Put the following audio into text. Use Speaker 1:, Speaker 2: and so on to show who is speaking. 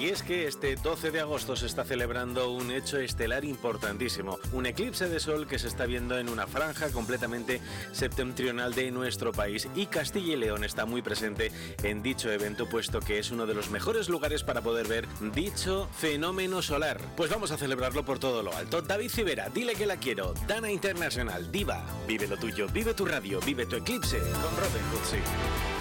Speaker 1: es que este 12 de agosto se está celebrando un hecho estelar importantísimo, un eclipse de sol que se está viendo en una franja completamente septentrional de nuestro país, y Castilla y León está muy presente en dicho evento, puesto que es uno de los mejores lugares para poder ver dicho fenómeno solar. Pues vamos a celebrarlo por todo lo alto. David Civera, dile que la quiero. Dana Internacional, Diva, vive lo tuyo, vive tu radio, vive tu eclipse con Robin Hood.